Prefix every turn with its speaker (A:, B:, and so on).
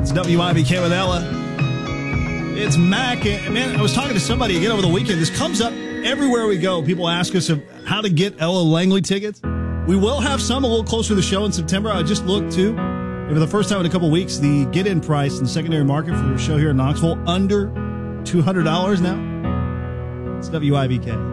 A: WIBK with Ella. It's Mac. Man, I was talking to somebody again over the weekend. This comes up everywhere we go. People ask us how to get Ella Langley tickets. We will have some a little closer to the show in September. I just looked, too. And for the first time in a couple of weeks, the get-in price in the secondary market for the show here in Knoxville, under $200 now. It's WIBK.